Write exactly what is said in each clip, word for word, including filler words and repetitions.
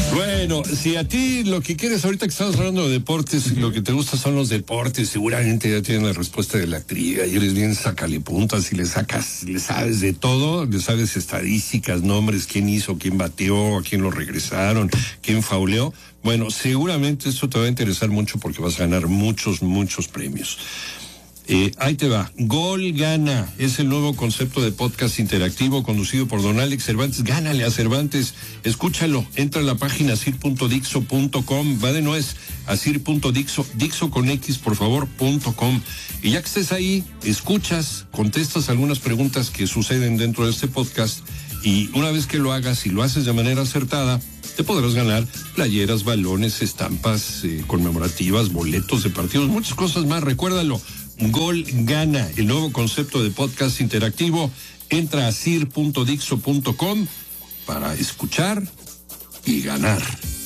Bueno, si a ti lo que quieres ahorita que estamos hablando de deportes, uh-huh. lo que te gusta son los deportes, seguramente ya tienes la respuesta de la trivia y eres bien sácale puntas y le sacas, le sabes de todo, le sabes estadísticas, nombres, quién hizo, quién bateó, a quién lo regresaron, quién fauleó. Bueno, seguramente esto te va a interesar mucho porque vas a ganar muchos, muchos premios. Eh, ahí te va. Gol Gana es el nuevo concepto de podcast interactivo conducido por don Alex Cervantes. Gánale a Cervantes. Escúchalo. Entra a la página asir punto dixo punto com. Va de nuez. asir punto dixo. Dixo con X, por favor, punto com. Y ya que estés ahí, escuchas, contestas algunas preguntas que suceden dentro de este podcast. Y una vez que lo hagas y lo haces de manera acertada, te podrás ganar playeras, balones, estampas eh, conmemorativas, boletos de partidos, muchas cosas más. Recuérdalo. Gol Gana, el nuevo concepto de podcast interactivo. Entra a asir punto dixo punto com para escuchar y ganar.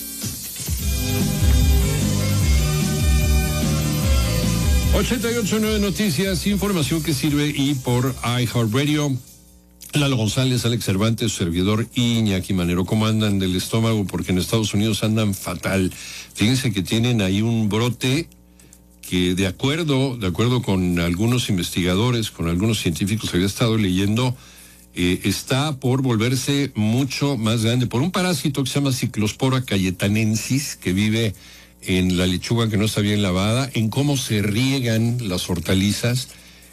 ochenta y ocho punto nueve Noticias, información que sirve y por iHeartRadio. Lalo González, Alex Cervantes, su servidor Iñaki Manero. ¿Cómo andan del estómago? Porque en Estados Unidos andan fatal. Fíjense que tienen ahí un brote que de acuerdo, de acuerdo con algunos investigadores, con algunos científicos que había estado leyendo, eh, está por volverse mucho más grande por un parásito que se llama Cyclospora cayetanensis, que vive en la lechuga que no está bien lavada, en cómo se riegan las hortalizas,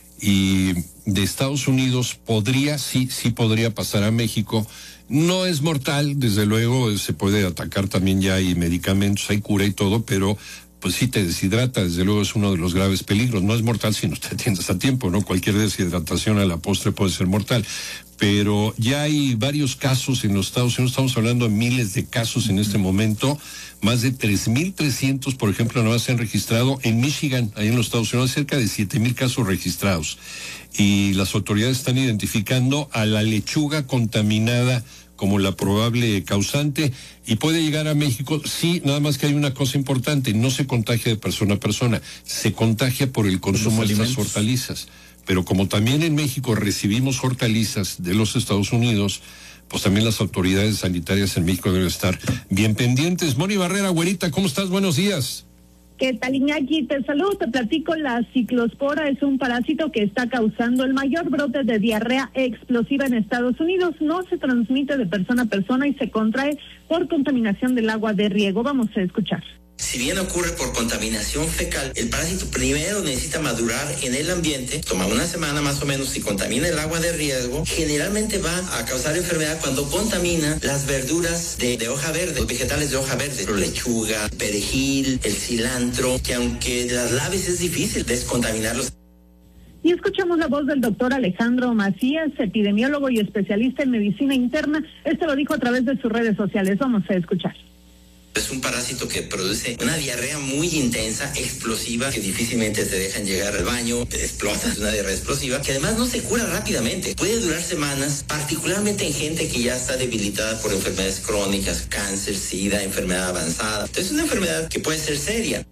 y de Estados Unidos podría, sí, sí podría pasar a México. No es mortal, desde luego, se puede atacar también, ya hay medicamentos, hay cura y todo, pero pues sí te deshidrata, desde luego es uno de los graves peligros. No es mortal si no te atiendes a tiempo, ¿no? Cualquier deshidratación a la postre puede ser mortal. Pero ya hay varios casos en los Estados Unidos, estamos hablando de miles de casos en este momento, más de tres mil trescientos, por ejemplo, nada más se han registrado en Michigan, ahí en los Estados Unidos, cerca de siete mil casos registrados. Y las autoridades están identificando a la lechuga contaminada como la probable causante, y puede llegar a México. Sí, nada más que hay una cosa importante, no se contagia de persona a persona, se contagia por el consumo de estas hortalizas. Pero como también en México recibimos hortalizas de los Estados Unidos, pues también las autoridades sanitarias en México deben estar bien pendientes. Moni Barrera, güerita, ¿cómo estás? Buenos días. ¿Qué tal, Iñaki? Te saludo, te platico. La ciclospora es un parásito que está causando el mayor brote de diarrea explosiva en Estados Unidos. No se transmite de persona a persona y se contrae por contaminación del agua de riego. Vamos a escuchar. Si bien ocurre por contaminación fecal, el parásito primero necesita madurar en el ambiente, toma una semana más o menos. Si contamina el agua de riego, generalmente va a causar enfermedad cuando contamina las verduras de, de hoja verde, los vegetales de hoja verde, la lechuga, el perejil, el cilantro, que aunque las laves es difícil descontaminarlos. Y escuchamos la voz del doctor Alejandro Macías, epidemiólogo y especialista en medicina interna. Esto lo dijo a través de sus redes sociales. Vamos a escuchar. Es un parásito que produce una diarrea muy intensa, explosiva, que difícilmente te dejan llegar al baño, te explotas, una diarrea explosiva, que además no se cura rápidamente. Puede durar semanas, particularmente en gente que ya está debilitada por enfermedades crónicas, cáncer, sida, enfermedad avanzada. Entonces es una enfermedad que puede ser seria.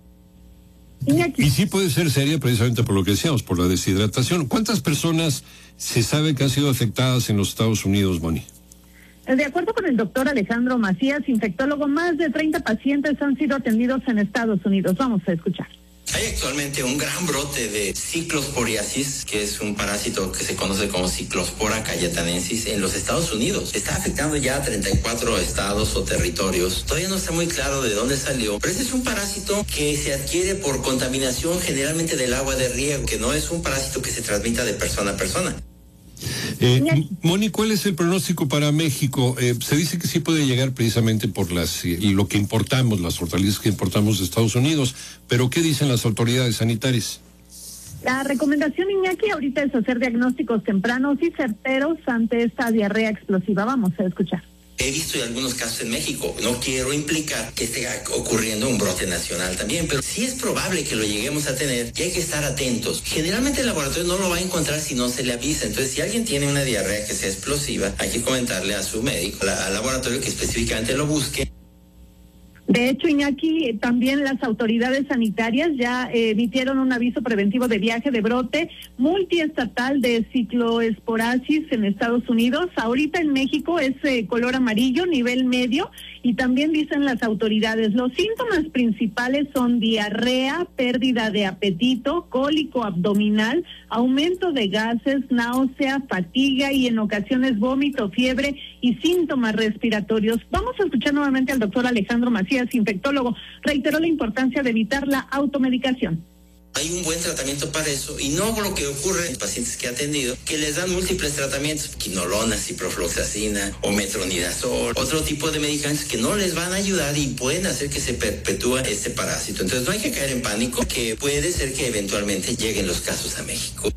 Y sí puede ser seria precisamente por lo que decíamos, por la deshidratación. ¿Cuántas personas se sabe que han sido afectadas en los Estados Unidos, Moni? De acuerdo con el doctor Alejandro Macías, infectólogo, más de treinta pacientes han sido atendidos en Estados Unidos. Vamos a escuchar. Hay actualmente un gran brote de ciclosporiasis, que es un parásito que se conoce como Cyclospora cayetanensis en los Estados Unidos. Está afectando ya a treinta y cuatro estados o territorios. Todavía no está muy claro de dónde salió, pero ese es un parásito que se adquiere por contaminación generalmente del agua de riego, que no es un parásito que se transmita de persona a persona. Eh, Moni, ¿cuál es el pronóstico para México? Eh, se dice que sí puede llegar precisamente por las eh, lo que importamos, las hortalizas que importamos de Estados Unidos, pero ¿qué dicen las autoridades sanitarias? La recomendación, Iñaki, ahorita es hacer diagnósticos tempranos y certeros ante esta diarrea explosiva. Vamos a escuchar. He visto algunos casos en México. No quiero implicar que esté ocurriendo un brote nacional también, pero sí es probable que lo lleguemos a tener y hay que estar atentos. Generalmente el laboratorio no lo va a encontrar si no se le avisa. Entonces, si alguien tiene una diarrea que sea explosiva, hay que comentarle a su médico, al laboratorio, que específicamente lo busque. De hecho, Iñaki, también las autoridades sanitarias ya eh, emitieron un aviso preventivo de viaje de brote multiestatal de cicloesporasis en Estados Unidos. Ahorita en México es eh, color amarillo, nivel medio, y también dicen las autoridades, los síntomas principales son diarrea, pérdida de apetito, cólico abdominal, aumento de gases, náusea, fatiga y en ocasiones vómito, fiebre y síntomas respiratorios. Vamos a escuchar nuevamente al doctor Alejandro Macías, infectólogo. Reiteró la importancia de evitar la automedicación. Hay un buen tratamiento para eso y no lo que ocurre en pacientes que he atendido, que les dan múltiples tratamientos, quinolona, ciprofloxacina o metronidazol, otro tipo de medicamentos que no les van a ayudar y pueden hacer que se perpetúe este parásito. Entonces no hay que caer en pánico, que puede ser que eventualmente lleguen los casos a México.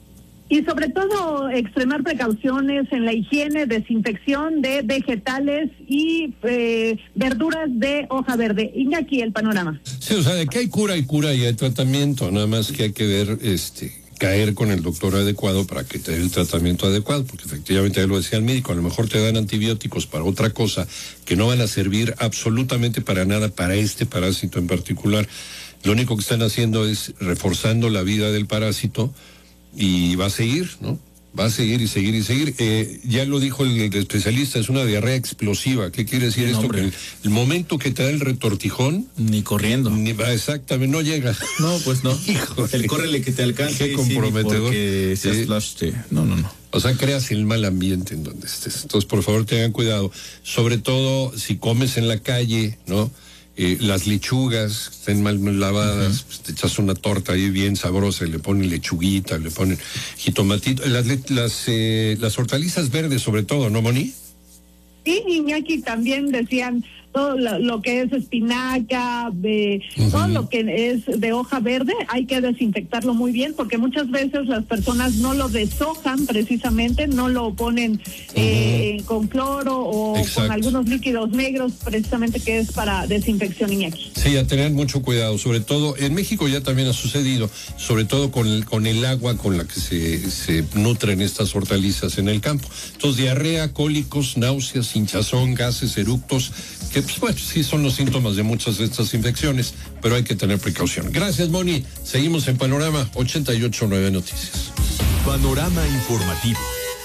Y sobre todo extremar precauciones en la higiene, desinfección de vegetales y eh, verduras de hoja verde. Iñaki, el panorama. Sí, o sea, de que hay cura, hay cura y hay tratamiento, nada más que hay que ver, este, caer con el doctor adecuado para que te dé el tratamiento adecuado, porque efectivamente, ya lo decía el médico, a lo mejor te dan antibióticos para otra cosa que no van a servir absolutamente para nada para este parásito en particular. Lo único que están haciendo es reforzando la vida del parásito. Y va a seguir, ¿no? Va a seguir y seguir y seguir. Eh, ya lo dijo el, el especialista, es una diarrea explosiva. ¿Qué quiere decir sí, esto? Hombre. Que el, el momento que te da el retortijón... Ni corriendo. Ni, exactamente, no llega. No, pues no. Híjole. El córrele que te alcance. Qué comprometedor. Sí, sí. Se flash, no, no, no. O sea, creas el mal ambiente en donde estés. Entonces, por favor, tengan cuidado. Sobre todo, si comes en la calle, ¿no? Eh, las lechugas estén mal lavadas, uh-huh. Pues te echas una torta ahí bien sabrosa y le ponen lechuguita, le ponen jitomatito, las las, eh, las hortalizas verdes sobre todo, ¿no, Moni? Sí, Iñaki, también decían todo lo, lo que es espinaca, de, uh-huh. todo lo que es de hoja verde, hay que desinfectarlo muy bien, porque muchas veces las personas no lo deshojan precisamente, no lo ponen uh-huh. eh, con cloro o Exacto. con algunos líquidos negros, precisamente que es para desinfección, Iñaki. Sí, a tener mucho cuidado, sobre todo, en México ya también ha sucedido, sobre todo con el, con el agua con la que se, se nutren estas hortalizas en el campo. Entonces, diarrea, cólicos, náuseas, hinchazón, gases, eructos, que pues bueno, sí son los síntomas de muchas de estas infecciones, pero hay que tener precaución. Gracias, Moni. Seguimos en Panorama ochenta y ocho punto nueve Noticias. Panorama Informativo.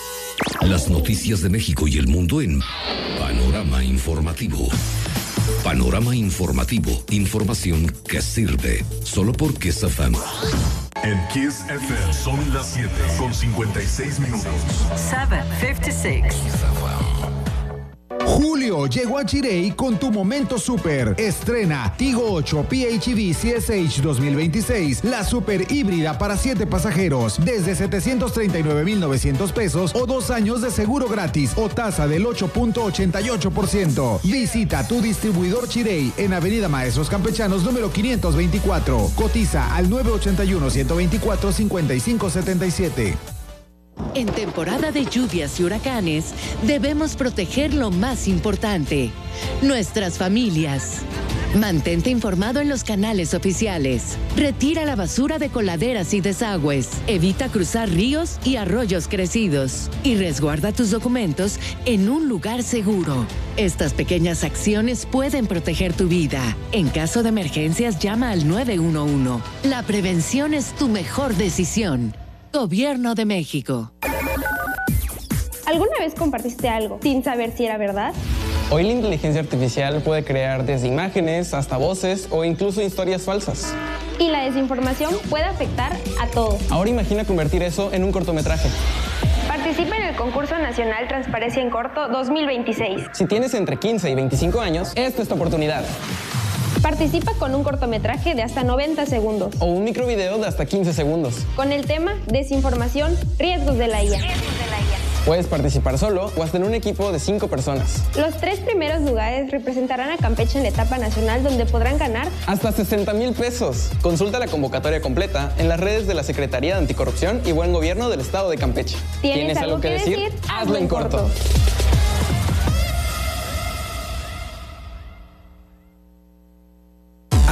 Las noticias de México y el mundo en Panorama Informativo. Panorama Informativo. Información que sirve. Solo por Kiss F M. En Kiss F M son las siete con cincuenta y seis minutos. siete cincuenta y seis. Julio llegó a Chirey con tu momento super. Estrena Tigo ocho P H E V C S H dos mil veintiséis, la super híbrida para siete pasajeros, desde setecientos treinta y nueve mil novecientos pesos o dos años de seguro gratis o tasa del ocho punto ochenta y ocho por ciento. Visita tu distribuidor Chirey en Avenida Maestros Campechanos número quinientos veinticuatro. Cotiza al nueve ocho uno, uno dos cuatro, cinco cinco siete siete. En temporada de lluvias y huracanes, debemos proteger lo más importante, nuestras familias. Mantente informado en los canales oficiales. Retira la basura de coladeras y desagües. Evita cruzar ríos y arroyos crecidos. Y resguarda tus documentos en un lugar seguro. Estas pequeñas acciones pueden proteger tu vida. En caso de emergencias, llama al nueve uno uno. La prevención es tu mejor decisión. Gobierno de México. ¿Alguna vez compartiste algo sin saber si era verdad? Hoy la inteligencia artificial puede crear desde imágenes hasta voces o incluso historias falsas. Y la desinformación puede afectar a todos. Ahora imagina convertir eso en un cortometraje. Participa en el concurso nacional Transparencia en Corto dos mil veintiséis. Si tienes entre quince y veinticinco años, esta es tu oportunidad. Participa con un cortometraje de hasta noventa segundos. O un microvideo de hasta quince segundos. Con el tema Desinformación, riesgos de la I A. Riesgos de la I A. Puedes participar solo o hasta en un equipo de cinco personas. Los tres primeros lugares representarán a Campeche en la etapa nacional, donde podrán ganar hasta sesenta mil pesos. Consulta la convocatoria completa en las redes de la Secretaría de Anticorrupción y Buen Gobierno del Estado de Campeche. ¿Tienes, ¿Tienes algo que decir? decir? Hazlo en corto. corto.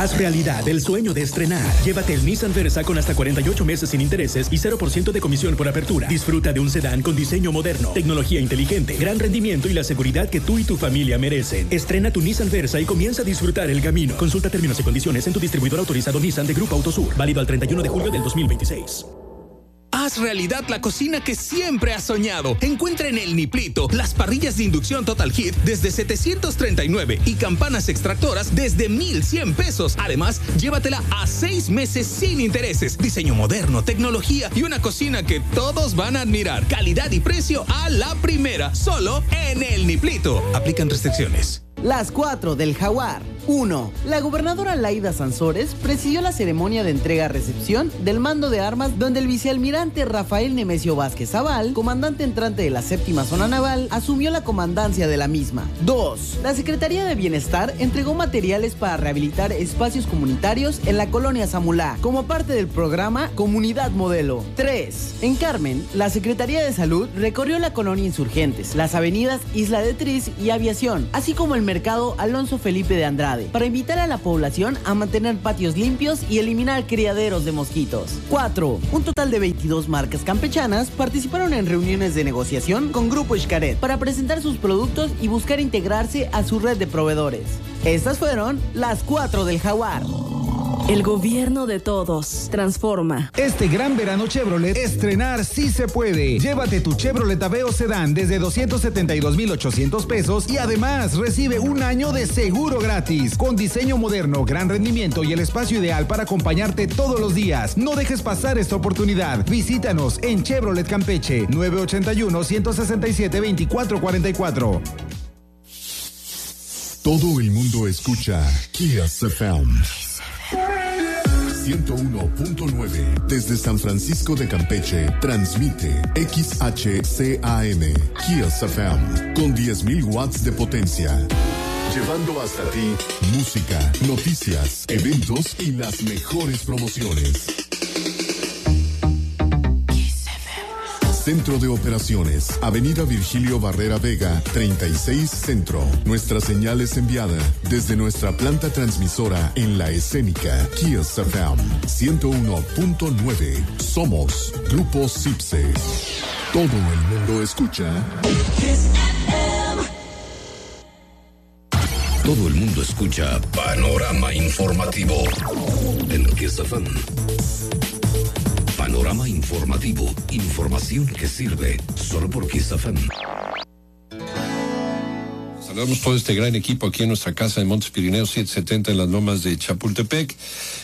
Haz realidad el sueño de estrenar. Llévate el Nissan Versa con hasta cuarenta y ocho meses sin intereses y cero por ciento de comisión por apertura. Disfruta de un sedán con diseño moderno, tecnología inteligente, gran rendimiento y la seguridad que tú y tu familia merecen. Estrena tu Nissan Versa y comienza a disfrutar el camino. Consulta términos y condiciones en tu distribuidor autorizado Nissan de Grupo Autosur. Válido al treinta y uno de julio del dos mil veintiséis. Haz realidad la cocina que siempre has soñado. Encuentra en El Niplito las parrillas de inducción Total Heat desde setecientos treinta y nueve y campanas extractoras desde mil cien pesos. Además, llévatela a seis meses sin intereses. Diseño moderno, tecnología y una cocina que todos van a admirar. Calidad y precio a la primera. Solo en El Niplito. Aplican restricciones. Las cuatro del Jaguar. uno. La gobernadora Laida Sansores presidió la ceremonia de entrega-recepción del mando de armas donde el vicealmirante Rafael Nemesio Vázquez Zaval, comandante entrante de la séptima zona naval, asumió la comandancia de la misma. dos. La Secretaría de Bienestar entregó materiales para rehabilitar espacios comunitarios en la colonia Zamulá, como parte del programa Comunidad Modelo. tres. En Carmen, la Secretaría de Salud recorrió la colonia Insurgentes, las avenidas Isla de Tris y Aviación, así como el mercado Alonso Felipe de Andrade, para invitar a la población a mantener patios limpios y eliminar criaderos de mosquitos. cuatro. Un total de veintidós marcas campechanas participaron en reuniones de negociación con Grupo Xcaret para presentar sus productos y buscar integrarse a su red de proveedores. Estas fueron las cuatro del Jaguar. El gobierno de todos. Transforma. Este gran verano Chevrolet, estrenar sí se puede. Llévate tu Chevrolet Aveo Sedán desde doscientos setenta y dos mil ochocientos pesos y además recibe un año de seguro gratis. Con diseño moderno, gran rendimiento y el espacio ideal para acompañarte todos los días. No dejes pasar esta oportunidad. Visítanos en Chevrolet Campeche, nueve ochenta y uno, uno sesenta y siete, veinticuatro cuarenta y cuatro. Todo el mundo escucha Kiss F M. ciento uno punto nueve desde San Francisco de Campeche transmite X H C A M Kiss F M con diez mil watts de potencia, llevando hasta ti música, noticias, eventos y las mejores promociones. Centro de Operaciones, Avenida Virgilio Barrera Vega, treinta y seis Centro. Nuestra señal es enviada desde nuestra planta transmisora en La Escénica, Kiss F M ciento uno punto nueve. Somos Grupo Cipse. Todo el mundo escucha Kiss F M. Todo el mundo escucha Panorama Informativo en Kiss F M. Panorama Informativo, información que sirve solo por Kiss F M. Saludamos todo este gran equipo aquí en nuestra casa de Montes Pirineos setecientos setenta en las lomas de Chapultepec.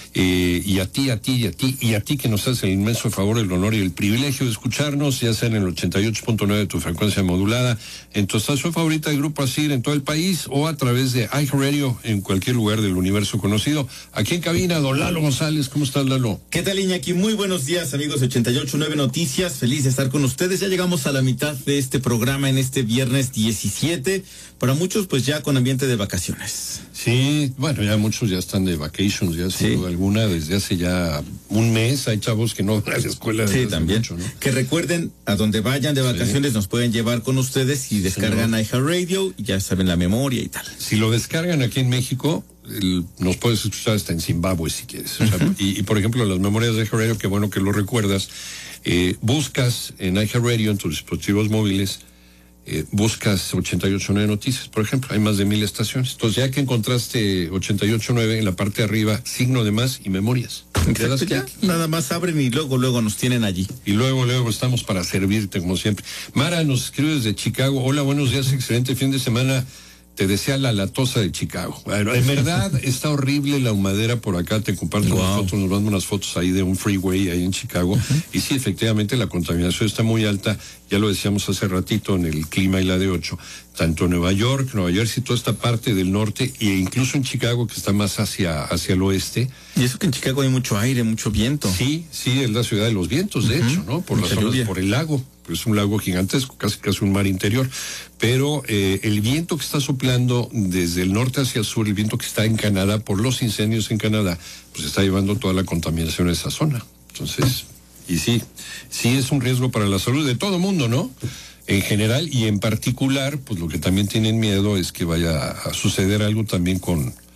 Eh, y a ti, a ti, y a ti, y a ti que nos haces el inmenso favor, el honor y el privilegio de escucharnos, ya sea en el ochenta y ocho punto nueve de tu frecuencia modulada, en tu estación favorita del Grupo Asir en todo el país, o a través de iHeartRadio en cualquier lugar del universo conocido. Aquí en cabina, don Lalo González. ¿Cómo estás, Lalo? ¿Qué tal, Iñaki? Muy buenos días, amigos de ochenta y ocho punto nueve Noticias. Feliz de estar con ustedes. Ya llegamos a la mitad de este programa en este viernes diecisiete. Para muchos, pues ya con ambiente de vacaciones. Sí, bueno, ya muchos ya están de vacations, ya sin duda alguna, desde hace ya un mes. Hay chavos que no van a la escuela. Sí, también. Mucho, ¿no? Que recuerden, a donde vayan de vacaciones, sí, nos pueden llevar con ustedes y descargan iHeartRadio y ya saben la memoria y tal. Si lo descargan aquí en México, el, nos puedes escuchar hasta en Zimbabue si quieres. O sea, uh-huh. y, y por ejemplo, las memorias de iHeartRadio, qué bueno que lo recuerdas, eh, buscas en iHeartRadio, en tus dispositivos móviles, Eh, buscas ochenta y ocho punto nueve Noticias, por ejemplo, hay más de mil estaciones. Entonces, ya que encontraste ochenta y ocho punto nueve, en la parte de arriba, signo de más y memorias. Exacto, ya, nada más abren y luego, luego nos tienen allí. Y luego, luego estamos para servirte, como siempre. Mara nos escribe desde Chicago. Hola, buenos días, excelente fin de semana. Te desea la latosa de Chicago. Bueno, en verdad está horrible la humadera por acá. Te comparto wow. unas fotos, nos mando unas fotos ahí de un freeway ahí en Chicago. Uh-huh. Y sí, efectivamente, la contaminación está muy alta. Ya lo decíamos hace ratito en el clima y la de ocho. Tanto en Nueva York, Nueva Jersey, toda esta parte del norte, e incluso en Chicago, que está más hacia, hacia el oeste. Y eso que en Chicago hay mucho aire, mucho viento. Sí, sí, es la ciudad de los vientos, de uh-huh. hecho, ¿no? Por las zonas, por el lago. Es un lago gigantesco, casi casi un mar interior, pero eh, el viento que está soplando desde el norte hacia el sur, el viento que está en Canadá por los incendios en Canadá, pues está llevando toda la contaminación a esa zona. Entonces, y sí, sí es un riesgo para la salud de todo el mundo, ¿no? En general y en particular, pues lo que también tienen miedo es que vaya a suceder algo también con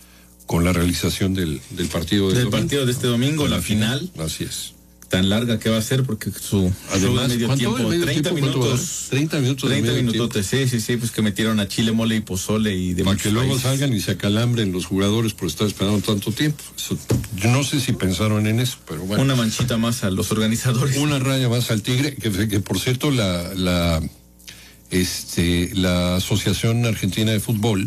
con la realización del, del partido del domingo. partido de este domingo, la, la final. final. Así es. Tan larga que va a ser porque su además de medio tiempo, medio treinta tiempo, minutos, treinta minutos, treinta minutos, sí, sí, sí, pues que metieron a chile, mole y pozole y demás. Para que luego salgan y se acalambren los jugadores por estar esperando tanto tiempo. Eso, yo no sé si pensaron en eso, pero bueno. Una manchita más a los organizadores. Una raya más al Tigre, que, que por cierto la, la, este, la Asociación Argentina de Fútbol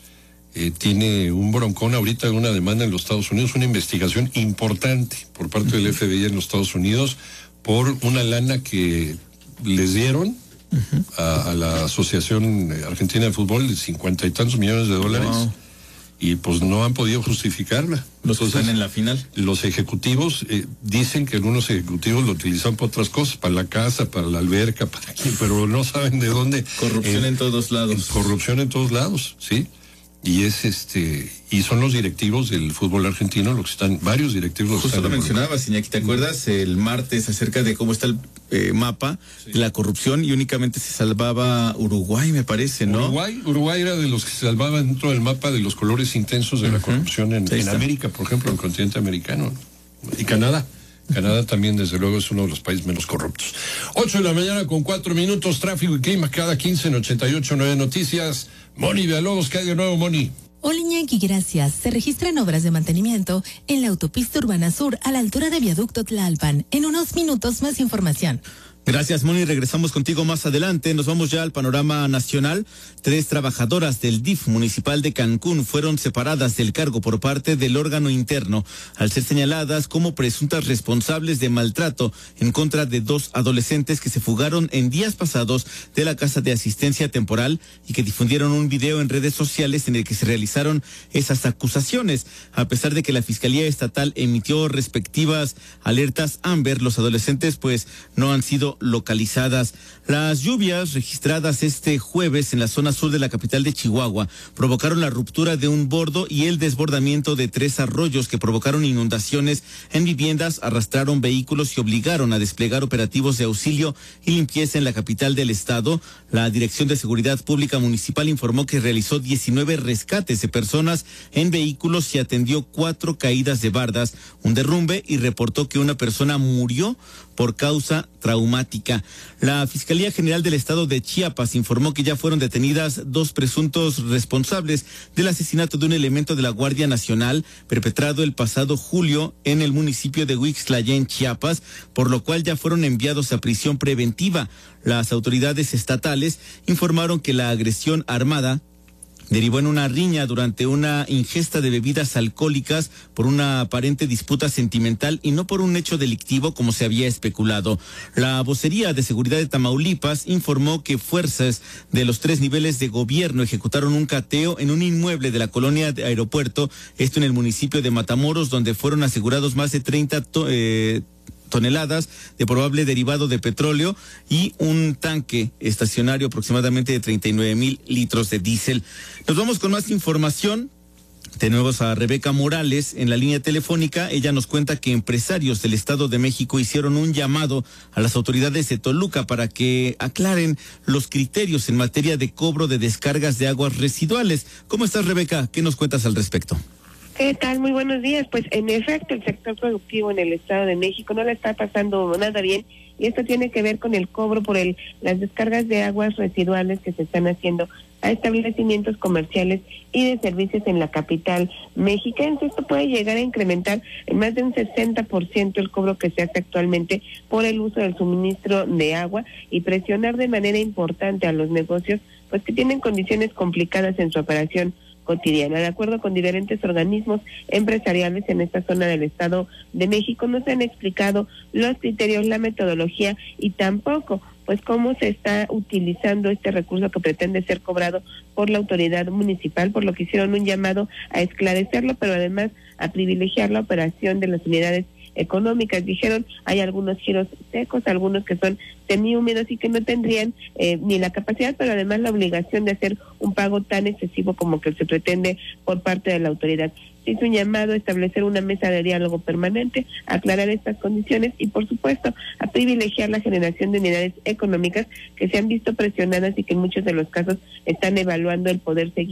Eh, tiene un broncón ahorita, una demanda en los Estados Unidos, una investigación importante por parte uh-huh. del F B I en los Estados Unidos por una lana que les dieron uh-huh. a, a la Asociación Argentina de Fútbol de cincuenta y tantos millones de dólares wow. y pues no han podido justificarla. Los Entonces, que están en la final. Los ejecutivos eh, dicen que algunos ejecutivos lo utilizan para otras cosas, para la casa, para la alberca, para aquí, pero no saben de dónde. Corrupción eh, en todos lados. Corrupción en todos lados, sí. Y es este y son los directivos del fútbol argentino los que están, varios directivos los Justo están lo mencionabas, Iñaki, ¿te acuerdas el martes acerca de cómo está el eh, mapa sí. de la corrupción y únicamente se salvaba Uruguay, me parece, ¿no? Uruguay, Uruguay era de los que se salvaban dentro del mapa de los colores intensos de uh-huh. la corrupción en, en América, por ejemplo, en el continente americano. Y Canadá. Canadá también, desde luego, es uno de los países menos corruptos. Ocho de la mañana con cuatro minutos, tráfico y clima cada quince en ochenta y ocho punto nueve Noticias. Moni Villalobos, ¿qué hay de nuevo, Moni? Hola, Iñaki, gracias. Se registran obras de mantenimiento en la autopista Urbana Sur a la altura de Viaducto Tlalpan. En unos minutos, más información. Gracias, Moni. Regresamos contigo más adelante. Nos vamos ya al panorama nacional. Tres trabajadoras del D I F municipal de Cancún fueron separadas del cargo por parte del órgano interno al ser señaladas como presuntas responsables de maltrato en contra de dos adolescentes que se fugaron en días pasados de la casa de asistencia temporal y que difundieron un video en redes sociales en el que se realizaron esas acusaciones. A pesar de que la Fiscalía Estatal emitió respectivas alertas Amber, los adolescentes pues no han sido localizadas. Las lluvias registradas este jueves en la zona sur de la capital de Chihuahua provocaron la ruptura de un bordo y el desbordamiento de tres arroyos que provocaron inundaciones en viviendas, arrastraron vehículos y obligaron a desplegar operativos de auxilio y limpieza en la capital del estado. La Dirección de Seguridad Pública Municipal informó que realizó diecinueve rescates de personas en vehículos y atendió cuatro caídas de bardas, un derrumbe y reportó que una persona murió por causa traumática. La Fiscalía General del Estado de Chiapas informó que ya fueron detenidas dos presuntos responsables del asesinato de un elemento de la Guardia Nacional perpetrado el pasado julio en el municipio de Huixtlayá, en Chiapas, por lo cual ya fueron enviados a prisión preventiva. Las autoridades estatales informaron que la agresión armada derivó en una riña durante una ingesta de bebidas alcohólicas por una aparente disputa sentimental y no por un hecho delictivo como se había especulado. La vocería de seguridad de Tamaulipas informó que fuerzas de los tres niveles de gobierno ejecutaron un cateo en un inmueble de la colonia de Aeropuerto, esto en el municipio de Matamoros, donde fueron asegurados más de treinta to- eh, toneladas de probable derivado de petróleo y un tanque estacionario aproximadamente de treinta y nueve mil litros de diésel. Nos vamos con más información. Tenemos a Rebeca Morales en la línea telefónica. Ella nos cuenta que empresarios del Estado de México hicieron un llamado a las autoridades de Toluca para que aclaren los criterios en materia de cobro de descargas de aguas residuales. ¿Cómo estás, Rebeca? ¿Qué nos cuentas al respecto? ¿Qué tal? Muy buenos días. Pues en efecto el sector productivo en el Estado de México no le está pasando nada bien y esto tiene que ver con el cobro por el las descargas de aguas residuales que se están haciendo a establecimientos comerciales y de servicios en la capital mexiquense. Esto puede llegar a incrementar en más de un sesenta por ciento el cobro que se hace actualmente por el uso del suministro de agua y presionar de manera importante a los negocios pues que tienen condiciones complicadas en su operación cotidiana. De acuerdo con diferentes organismos empresariales en esta zona del Estado de México, no se han explicado los criterios, la metodología y tampoco pues cómo se está utilizando este recurso que pretende ser cobrado por la autoridad municipal, por lo que hicieron un llamado a esclarecerlo, pero además a privilegiar la operación de las unidades económicas. Dijeron, hay algunos giros secos, algunos que son semihúmedos y que no tendrían eh, ni la capacidad, pero además la obligación de hacer un pago tan excesivo como que se pretende por parte de la autoridad. Se hizo un llamado a establecer una mesa de diálogo permanente, a aclarar estas condiciones y, por supuesto, a privilegiar la generación de unidades económicas que se han visto presionadas y que en muchos de los casos están evaluando el poder seguir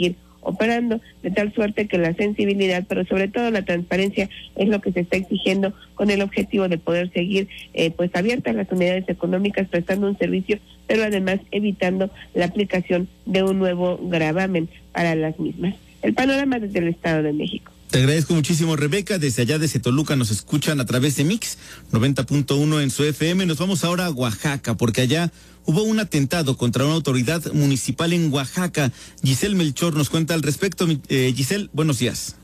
operando, de tal suerte que la sensibilidad, pero sobre todo la transparencia, es lo que se está exigiendo con el objetivo de poder seguir eh, pues abiertas las unidades económicas prestando un servicio, pero además evitando la aplicación de un nuevo gravamen para las mismas. El panorama desde el Estado de México. Te agradezco muchísimo, Rebeca. Desde allá, desde Toluca, nos escuchan a través de Mix noventa punto uno en su F M. Nos vamos ahora a Oaxaca, porque allá hubo un atentado contra una autoridad municipal en Oaxaca. Giselle Melchor nos cuenta al respecto. Eh, Giselle, buenos días.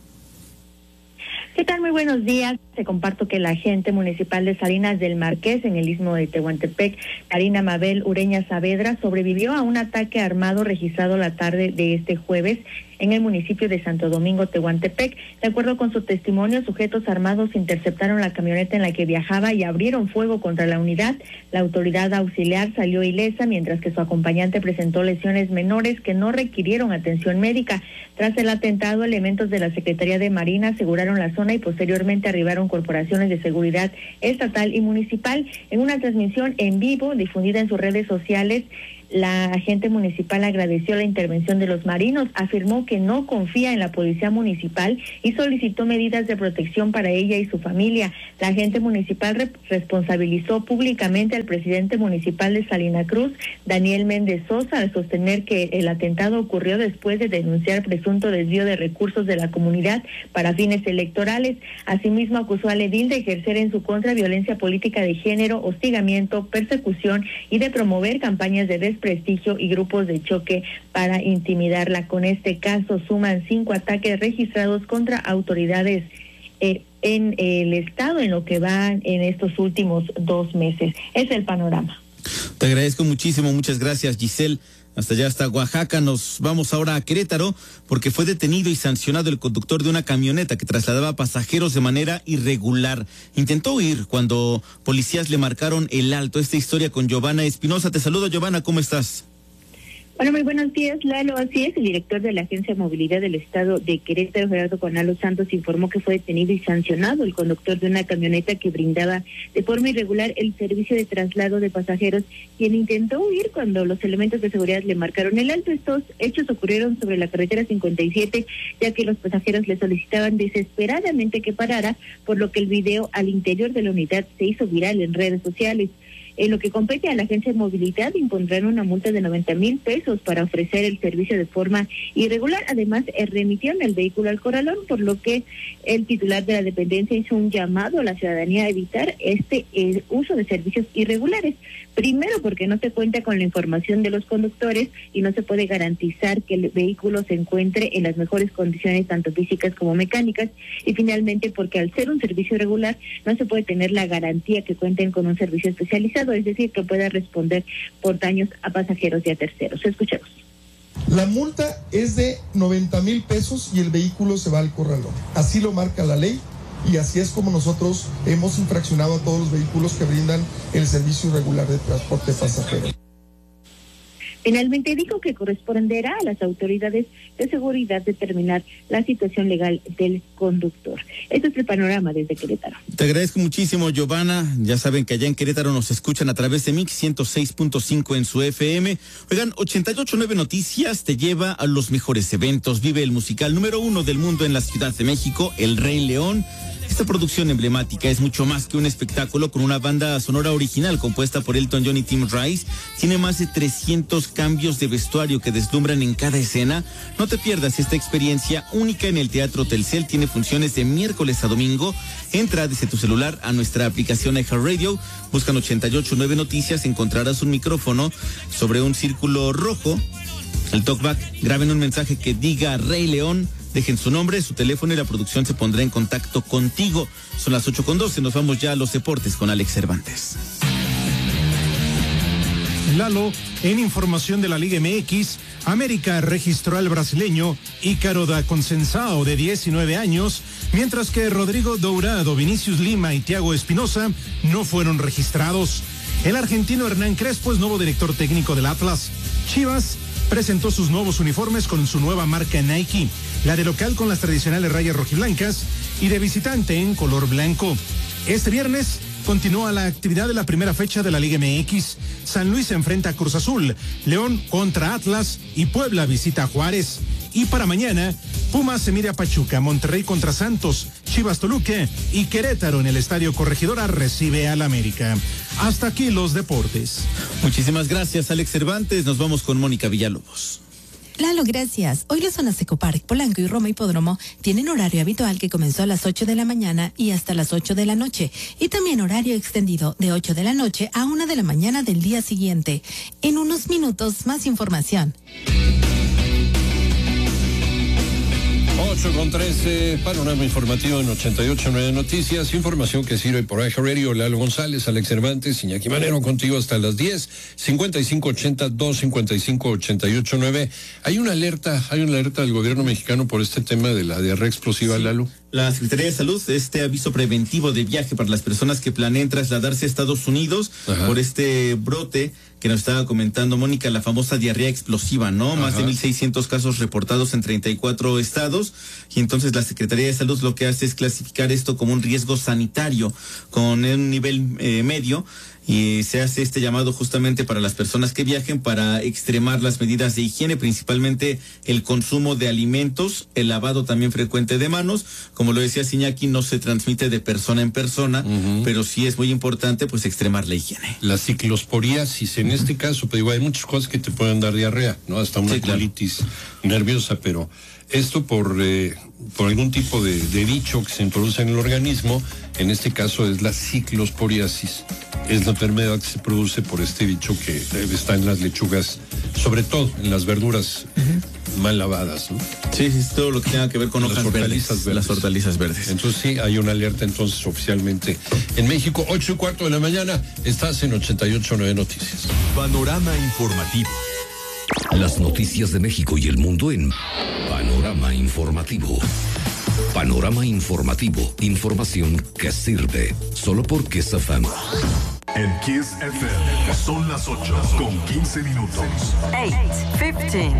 ¿Qué tal? Muy buenos días. Te comparto que la agente municipal de Salinas del Marqués, en el istmo de Tehuantepec, Karina Mabel Ureña Saavedra, sobrevivió a un ataque armado registrado la tarde de este jueves en el municipio de Santo Domingo, Tehuantepec. De acuerdo con su testimonio, sujetos armados interceptaron la camioneta en la que viajaba y abrieron fuego contra la unidad. La autoridad auxiliar salió ilesa, mientras que su acompañante presentó lesiones menores que no requirieron atención médica. Tras el atentado, elementos de la Secretaría de Marina aseguraron la zona y posteriormente arribaron corporaciones de seguridad estatal y municipal. En una transmisión en vivo difundida en sus redes sociales, la agente municipal agradeció la intervención de los marinos, afirmó que no confía en la policía municipal y solicitó medidas de protección para ella y su familia. La agente municipal re- responsabilizó públicamente al presidente municipal de Salina Cruz, Daniel Méndez Sosa, al sostener que el atentado ocurrió después de denunciar presunto desvío de recursos de la comunidad para fines electorales. Asimismo, acusó al edil de ejercer en su contra violencia política de género, hostigamiento, persecución y de promover campañas de desprestigio y grupos de choque para intimidarla. Con este caso suman cinco ataques registrados contra autoridades eh, en el estado en lo que va en estos últimos dos meses. Es el panorama. Te agradezco muchísimo, muchas gracias, Giselle. Hasta allá, hasta Oaxaca. Nos vamos ahora a Querétaro, porque fue detenido y sancionado el conductor de una camioneta que trasladaba pasajeros de manera irregular. Intentó huir cuando policías le marcaron el alto. Esta historia con Giovanna Espinosa. Te saludo, Giovanna, ¿cómo estás? Bueno, muy buenos días, Lalo. Así es, el director de la Agencia de Movilidad del Estado de Querétaro, Gerardo Conalo Santos, informó que fue detenido y sancionado el conductor de una camioneta que brindaba de forma irregular el servicio de traslado de pasajeros, quien intentó huir cuando los elementos de seguridad le marcaron el alto. Estos hechos ocurrieron sobre la carretera cincuenta y siete, ya que los pasajeros le solicitaban desesperadamente que parara, por lo que el video al interior de la unidad se hizo viral en redes sociales. En lo que compete a la Agencia de Movilidad, impondrán una multa de noventa mil pesos para ofrecer el servicio de forma irregular. Además, remitieron el vehículo al corralón, por lo que el titular de la dependencia hizo un llamado a la ciudadanía a evitar este el uso de servicios irregulares. Primero, porque no se cuenta con la información de los conductores y no se puede garantizar que el vehículo se encuentre en las mejores condiciones, tanto físicas como mecánicas. Y finalmente, porque al ser un servicio irregular, no se puede tener la garantía que cuenten con un servicio especializado, es decir, que pueda responder por daños a pasajeros y a terceros. Escuchemos. La multa es de noventa mil pesos y el vehículo se va al corralón. Así lo marca la ley y así es como nosotros hemos infraccionado a todos los vehículos que brindan el servicio irregular de transporte de pasajeros. Finalmente dijo que corresponderá a las autoridades de seguridad determinar la situación legal del conductor. Este es el panorama desde Querétaro. Te agradezco muchísimo, Giovanna. Ya saben que allá en Querétaro nos escuchan a través de Mix ciento seis punto cinco en su F M. Oigan, ochenta y ocho punto nueve Noticias te lleva a los mejores eventos. Vive el musical número uno del mundo en la Ciudad de México, El Rey León. Esta producción emblemática es mucho más que un espectáculo con una banda sonora original compuesta por Elton John y Tim Rice. Tiene más de trescientos cambios de vestuario que deslumbran en cada escena. No te pierdas esta experiencia única en el Teatro Telcel. Tiene funciones de miércoles a domingo. Entra desde tu celular a nuestra aplicación iHeartRadio. Buscan ochenta y ocho punto nueve Noticias. Encontrarás un micrófono sobre un círculo rojo. El talkback, graben un mensaje que diga Rey León. Dejen su nombre, su teléfono y la producción se pondrá en contacto contigo. Son las ocho con doce, nos vamos ya a los deportes con Alex Cervantes. Lalo, en información de la Liga M X, América registró al brasileño Ícaro da Conceição, de diecinueve años, mientras que Rodrigo Dourado, Vinicius Lima y Thiago Espinosa no fueron registrados. El argentino Hernán Crespo es nuevo director técnico del Atlas. Chivas presentó sus nuevos uniformes con su nueva marca Nike, la de local con las tradicionales rayas rojiblancas y de visitante en color blanco. Este viernes continúa la actividad de la primera fecha de la Liga M X. San Luis se enfrenta a Cruz Azul, León contra Atlas y Puebla visita a Juárez. Y para mañana, Pumas se mide a Pachuca, Monterrey contra Santos, Chivas Toluca y Querétaro en el Estadio Corregidora recibe al América. Hasta aquí los deportes. Muchísimas gracias, Alex Cervantes. Nos vamos con Mónica Villalobos. Lalo, gracias. Hoy las zonas Ecopark, Polanco y Roma Hipódromo tienen horario habitual que comenzó a las ocho de la mañana y hasta las ocho de la noche. Y también horario extendido de ocho de la noche a una de la mañana del día siguiente. En unos minutos, más información. ocho con trece, panorama informativo en ochenta y ocho punto nueve Noticias, información que sirve por iHeartRadio. Lalo González, Alex Cervantes, Iñaki Manero contigo hasta las diez, cincuenta y cinco ochenta, dos cincuenta y cinco ochenta y ocho nueve. Hay una alerta, hay una alerta del gobierno mexicano por este tema de la diarrea explosiva, sí. Lalo. La Secretaría de Salud, este aviso preventivo de viaje para las personas que planeen trasladarse a Estados Unidos. Ajá. Por este brote que nos estaba comentando Mónica, la famosa diarrea explosiva, ¿no? Ajá. Más de mil seiscientos casos reportados en treinta y cuatro estados. Y entonces la Secretaría de Salud lo que hace es clasificar esto como un riesgo sanitario con un nivel eh, medio. Y se hace este llamado justamente para las personas que viajen para extremar las medidas de higiene, principalmente el consumo de alimentos, el lavado también frecuente de manos. Como lo decía Iñaki, no se transmite de persona en persona, uh-huh. pero sí es muy importante pues extremar la higiene. La ciclosporiasis, en uh-huh. este caso, pues digo, hay muchas cosas que te pueden dar diarrea, ¿no? Hasta una sí, colitis claro. nerviosa, pero esto por, eh, por algún tipo de, de bicho que se introduce en el organismo, en este caso es la ciclosporiasis. Es la enfermedad que se produce por este bicho que está en las lechugas, sobre todo en las verduras uh-huh. mal lavadas, ¿no? Sí, sí, es todo lo que tenga que ver con las hojas hortalizas verdes, verdes. Las hortalizas verdes. Entonces sí, hay una alerta entonces oficialmente en México, ocho y cuarto de la mañana, estás en ochenta y ocho punto nueve Noticias. Panorama informativo. Las noticias de México y el mundo en Panorama Informativo. Panorama Informativo, información que sirve, solo por Kiss F M. En Kiss F M son las ocho con quince minutos. ocho, quince.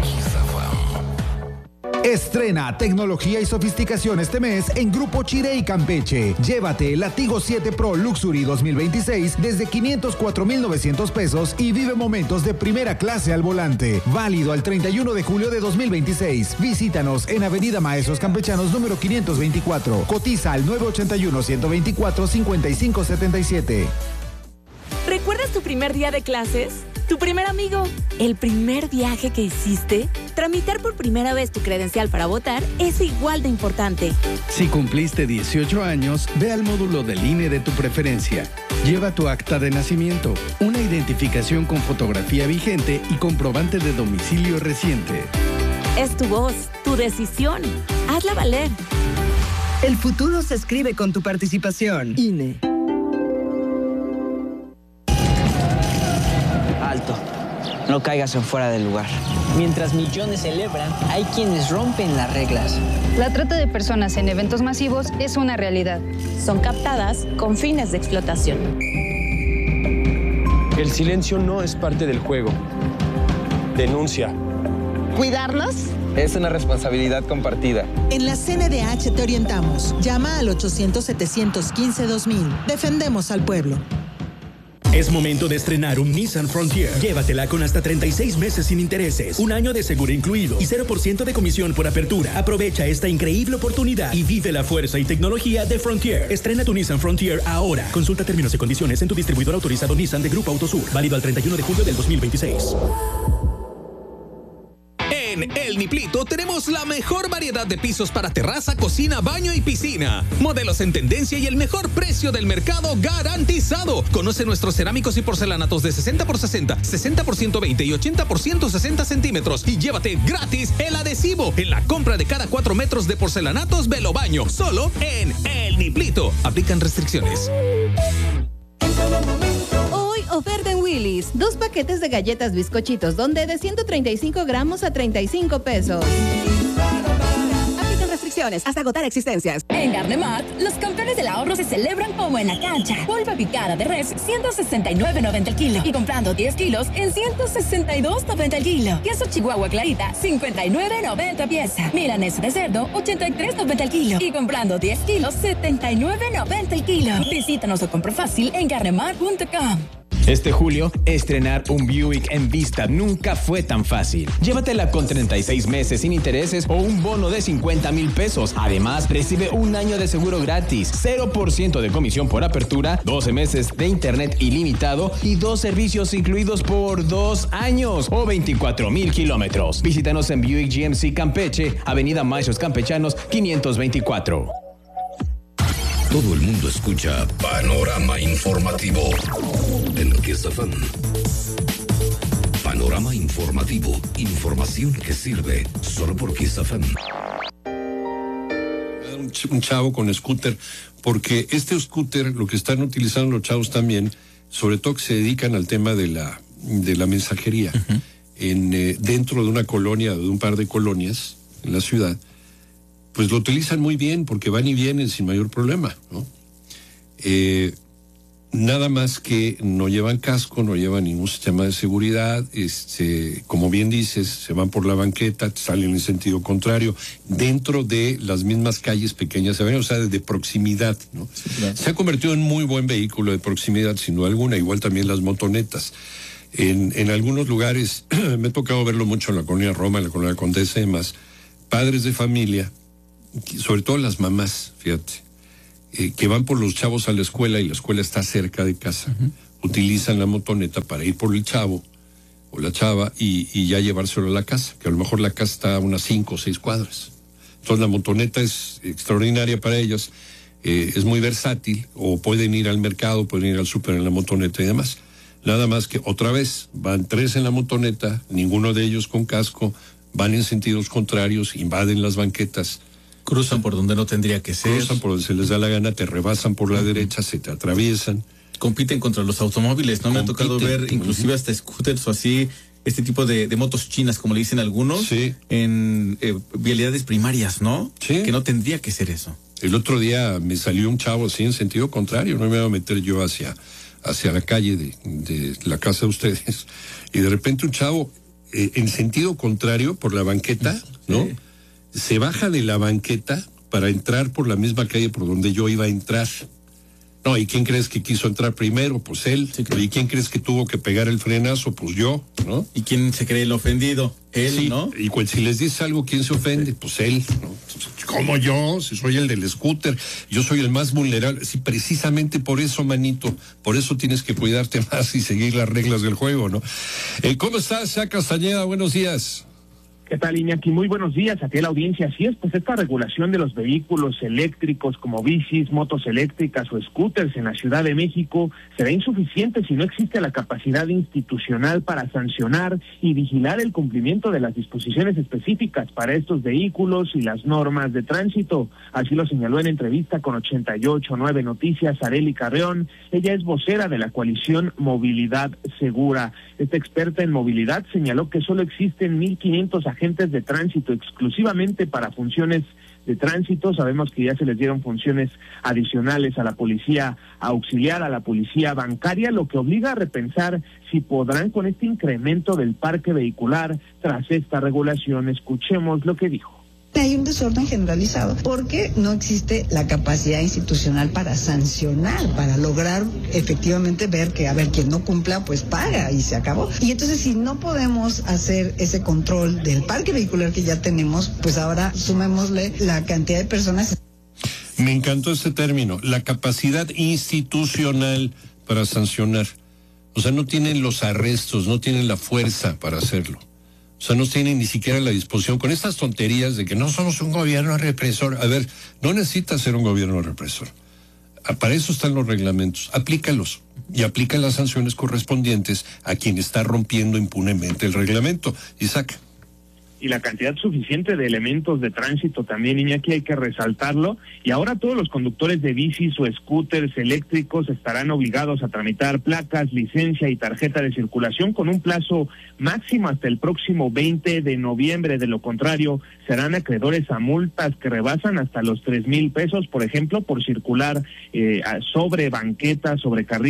Estrena tecnología y sofisticación este mes en Grupo Chiré y Campeche. Llévate el Latigo siete Pro Luxury dos mil veintiséis desde quinientos cuatro mil novecientos pesos y vive momentos de primera clase al volante. Válido al treinta y uno de julio de dos mil veintiséis. Visítanos en Avenida Maestros Campechanos número quinientos veinticuatro. Cotiza al nueve ocho uno, ciento veinticuatro, cincuenta y cinco setenta y siete. ¿Recuerdas tu primer día de clases? ¿Tu primer amigo? ¿El primer viaje que hiciste? Tramitar por primera vez tu credencial para votar es igual de importante. Si cumpliste dieciocho años, ve al módulo del I N E de tu preferencia. Lleva tu acta de nacimiento, una identificación con fotografía vigente y comprobante de domicilio reciente. Es tu voz, tu decisión. Hazla valer. El futuro se escribe con tu participación. I N E. Alto. No caigas en fuera del lugar. Mientras millones celebran, hay quienes rompen las reglas. La trata de personas en eventos masivos es una realidad. Son captadas con fines de explotación. El silencio no es parte del juego. Denuncia. ¿Cuidarnos? Es una responsabilidad compartida. En la C N D H te orientamos. Llama al ochocientos, setecientos quince, dos mil. Defendemos al pueblo. Es momento de estrenar un Nissan Frontier. Llévatela con hasta treinta y seis meses sin intereses, un año de seguro incluido y cero por ciento de comisión por apertura. Aprovecha esta increíble oportunidad y vive la fuerza y tecnología de Frontier. Estrena tu Nissan Frontier ahora. Consulta términos y condiciones en tu distribuidor autorizado Nissan de Grupo Autosur. Válido al treinta y uno de julio del dos mil veintiséis. En El Niplito tenemos la mejor variedad de pisos para terraza, cocina, baño y piscina. Modelos en tendencia y el mejor precio del mercado garantizado. Conoce nuestros cerámicos y porcelanatos de sesenta por sesenta, sesenta por ciento veinte y ochenta por ciento sesenta centímetros. Y llévate gratis el adhesivo en la compra de cada cuatro metros de porcelanatos Velo Baño. Solo en El Niplito. Aplican restricciones. Oferta en Willy's. Dos paquetes de galletas bizcochitos Donde de ciento treinta y cinco gramos a treinta y cinco pesos. Aplican restricciones hasta agotar existencias. En Gardemat, los campeones del ahorro se celebran como en la cancha. Pulpa picada de res, ciento sesenta y nueve noventa el kilo. Y comprando diez kilos en ciento sesenta y dos noventa el kilo. Queso Chihuahua Clarita, cincuenta y nueve noventa pieza. Milanesa de cerdo, ochenta y tres noventa el kilo. Y comprando diez kilos, setenta y nueve noventa el kilo. Visítanos o compra fácil en gardemat punto com. Este julio, estrenar un Buick en vista nunca fue tan fácil. Llévatela con treinta y seis meses sin intereses o un bono de cincuenta mil pesos. Además, recibe un año de seguro gratis, cero por ciento de comisión por apertura, doce meses de internet ilimitado y dos servicios incluidos por dos años o veinticuatro mil kilómetros. Visítanos en Buick G M C Campeche, Avenida Maestros Campechanos, quinientos veinticuatro. Todo el mundo escucha Panorama Informativo en Kiss F M. Panorama Informativo, información que sirve solo por Kiss F M. Un, ch- un chavo con scooter, porque este scooter lo que están utilizando los chavos también, sobre todo que se dedican al tema de la de la mensajería, uh-huh. en eh, dentro de una colonia, de un par de colonias en la ciudad, pues lo utilizan muy bien porque van y vienen sin mayor problema, ¿no? Eh, nada más que no llevan casco, no llevan ningún sistema de seguridad, este, como bien dices, se van por la banqueta, salen en sentido contrario, dentro de las mismas calles pequeñas, o sea, de proximidad, ¿no? Sí, claro. Se ha convertido en muy buen vehículo de proximidad, sin duda alguna, igual también las motonetas. En, en algunos lugares, me ha tocado verlo mucho en la colonia Roma, en la colonia Condesa y demás, padres de familia, sobre todo las mamás, fíjate, eh, que van por los chavos a la escuela y la escuela está cerca de casa, uh-huh. utilizan la motoneta para ir por el chavo o la chava y, y ya llevárselo a la casa, que a lo mejor la casa está a unas cinco o seis cuadras. Entonces la motoneta es extraordinaria para ellas, eh, es muy versátil, o pueden ir al mercado, pueden ir al súper en la motoneta y demás. Nada más que otra vez, van tres en la motoneta, ninguno de ellos con casco, van en sentidos contrarios, invaden las banquetas. Cruzan por donde no tendría que ser. Cruzan por donde se les da la gana, te rebasan por la uh-huh. derecha, se te atraviesan. Compiten contra los automóviles, ¿no? Compiten. Me ha tocado ver inclusive uh-huh. hasta scooters o así, este tipo de, de motos chinas, como le dicen algunos, sí. en eh, vialidades primarias, ¿no? Sí. Que no tendría que ser eso. El otro día me salió un chavo así en sentido contrario, no me iba a meter yo hacia, hacia la calle de, de la casa de ustedes, y de repente un chavo eh, en sentido contrario por la banqueta, sí. ¿no? Se baja de la banqueta para entrar por la misma calle por donde yo iba a entrar. No, ¿y quién crees que quiso entrar primero? Pues él. Sí, claro. ¿Y quién crees que tuvo que pegar el frenazo? Pues yo, ¿no? ¿Y quién se cree el ofendido? Él, sí, ¿no? Y pues, si les dices algo, ¿quién se ofende? Pues él, ¿no? ¿Cómo yo? Si soy el del scooter, yo soy el más vulnerable. Sí, precisamente por eso, manito, por eso tienes que cuidarte más y seguir las reglas del juego, ¿no? Eh, ¿Cómo estás, Jack Castañeda? Buenos días. ¿Qué tal, Iñaki? Muy buenos días a ti, la audiencia. Así es, pues esta regulación de los vehículos eléctricos como bicis, motos eléctricas o scooters en la Ciudad de México será insuficiente si no existe la capacidad institucional para sancionar y vigilar el cumplimiento de las disposiciones específicas para estos vehículos y las normas de tránsito. Así lo señaló en entrevista con ochenta y ocho punto nueve Noticias Arely Carreón. Ella es vocera de la coalición Movilidad Segura. Esta experta en movilidad señaló que solo existen mil quinientos agentes agentes de tránsito exclusivamente para funciones de tránsito. Sabemos que ya se les dieron funciones adicionales a la policía auxiliar, a la policía bancaria, lo que obliga a repensar si podrán con este incremento del parque vehicular tras esta regulación. Escuchemos lo que dijo. Hay un desorden generalizado porque no existe la capacidad institucional para sancionar, para lograr efectivamente ver que, a ver, quien no cumpla, pues paga y se acabó. Y entonces, si no podemos hacer ese control del parque vehicular que ya tenemos, pues ahora sumémosle la cantidad de personas. Me encantó ese término, la capacidad institucional para sancionar. O sea, no tienen los arrestos, no tienen la fuerza para hacerlo. O sea, no tienen ni siquiera la disposición con estas tonterías de que no somos un gobierno represor. A ver, no necesitas ser un gobierno represor. Para eso están los reglamentos. Aplícalos y aplica las sanciones correspondientes a quien está rompiendo impunemente el reglamento. Isaac. Y la cantidad suficiente de elementos de tránsito también, Iñaki, hay que resaltarlo. Y ahora todos los conductores de bicis o scooters eléctricos estarán obligados a tramitar placas, licencia y tarjeta de circulación con un plazo máximo hasta el próximo veinte de noviembre. De lo contrario, serán acreedores a multas que rebasan hasta los tres mil pesos, por ejemplo, por circular eh, sobre banquetas, sobre carriles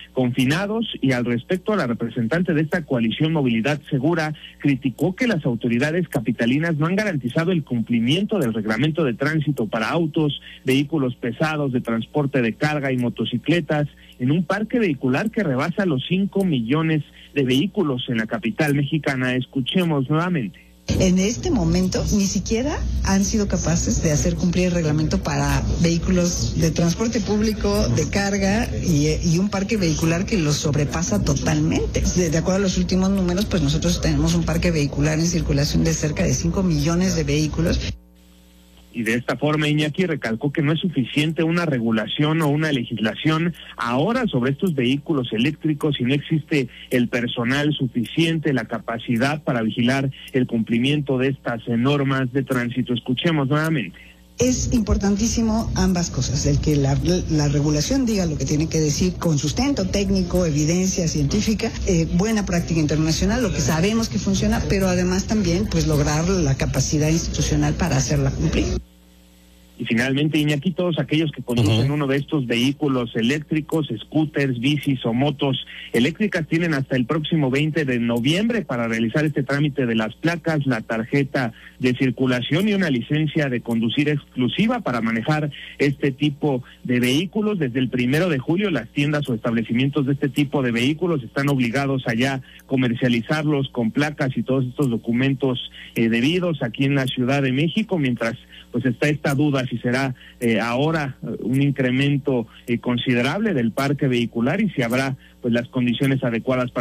confinados. Y al respecto, la representante de esta coalición Movilidad Segura criticó que las autoridades capitalinas no han garantizado el cumplimiento del reglamento de tránsito para autos, vehículos pesados de transporte de carga y motocicletas en un parque vehicular que rebasa los cinco millones de vehículos en la capital mexicana. Escuchemos nuevamente. En este momento ni siquiera han sido capaces de hacer cumplir el reglamento para vehículos de transporte público, de carga y, y un parque vehicular que los sobrepasa totalmente. De, de acuerdo a los últimos números, pues nosotros tenemos un parque vehicular en circulación de cerca de cinco millones de vehículos. Y de esta forma, Iñaki recalcó que no es suficiente una regulación o una legislación ahora sobre estos vehículos eléctricos si no existe el personal suficiente, la capacidad para vigilar el cumplimiento de estas normas de tránsito. Escuchemos nuevamente. Es importantísimo ambas cosas, el que la, la regulación diga lo que tiene que decir con sustento técnico, evidencia científica, eh, buena práctica internacional, lo que sabemos que funciona, pero además también pues lograr la capacidad institucional para hacerla cumplir. Y finalmente, Iñaki, todos aquellos que conducen uh-huh. uno de estos vehículos eléctricos, scooters, bicis o motos eléctricas, tienen hasta el próximo veinte de noviembre para realizar este trámite de las placas, la tarjeta de circulación y una licencia de conducir exclusiva para manejar este tipo de vehículos. Desde el primero de julio, las tiendas o establecimientos de este tipo de vehículos están obligados a ya comercializarlos con placas y todos estos documentos eh, debidos aquí en la Ciudad de México, mientras pues está esta duda si será eh, ahora un incremento eh, considerable del parque vehicular y si habrá pues las condiciones adecuadas para